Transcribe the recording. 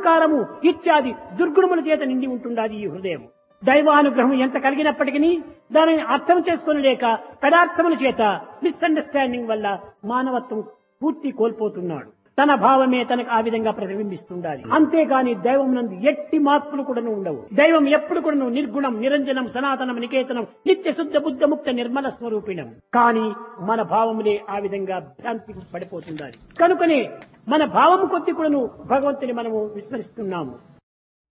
అహంకారము ఇత్యాది దుర్గుణముల చేత నిండి ఉంటుండాలి ఈ హృదయం. దైవానుగ్రహం ఎంత కలిగినప్పటికీ దానిని అర్థం చేసుకొని లేక పదార్థముల చేత మిస్అండర్స్టాండింగ్ వల్ల మానవత్వం పూర్తి కోల్పోతున్నాడు. తన భావమే తనకు ఆ విధంగా ప్రతిబింబిస్తుండాలి. అంతేగాని దైవం నందు ఎట్టి మార్పులు కూడా ఉండవు. దైవం ఎప్పుడు కూడా నిర్గుణం, నిరంజనం, సనాతనం, నికేతనం, నిత్య శుద్ధ బుద్ధ ముక్త నిర్మల స్వరూపిణం. కానీ మన భావములే ఆ విధంగా భ్రాంతికి పడిపోతుండాలి. కనుకనే మన భావము కొద్ది కూడాను భగవంతుని మనము విస్మరిస్తున్నాము.